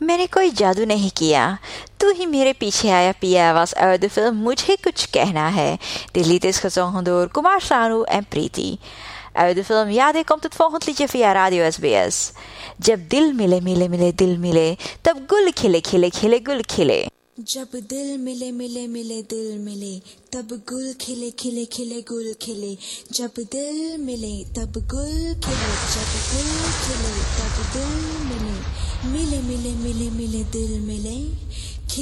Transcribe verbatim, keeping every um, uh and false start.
मैंने कोई जादू नहीं किया, तू ही मेरे पीछे आया पिया was uit de film मुझे कुछ कहना है. Dit lied is gezongen door Kumar Sanu en Preeti. Uit de film Yaden komt het volgende liedje via Radio S B S. जब दिल मिले मिले मिले दिल मिले तब गुल खिले खिले खिले गुल खिले. जब दिल मिले मिले मिले दिल मिले तब गुल खिले खिले खिले गुल खिले. जब दिल मिले तब गुल खिले. जब गुल खिले तब दिल मिले. मिले मिले मिले मिले दिल मिले.